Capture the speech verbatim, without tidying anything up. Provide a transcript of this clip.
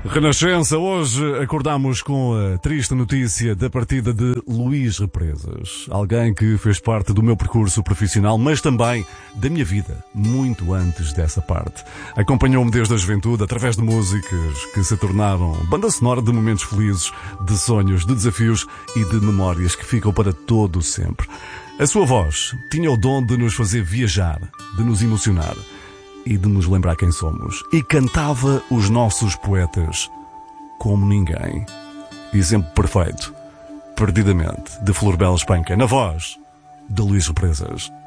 Renascença, hoje acordamos com a triste notícia da partida de Luís Represas. Alguém que fez parte do meu percurso profissional, mas também da minha vida, muito antes dessa parte. Acompanhou-me desde a juventude através de músicas que se tornaram banda sonora de momentos felizes, de sonhos, de desafios e de memórias que ficam para todo sempre. A sua voz tinha o dom de nos fazer viajar, de nos emocionar e de nos lembrar quem somos. E cantava os nossos poetas como ninguém. Exemplo perfeito, Perdidamente, de Flor Bela Espanca, na voz de Luís Represas.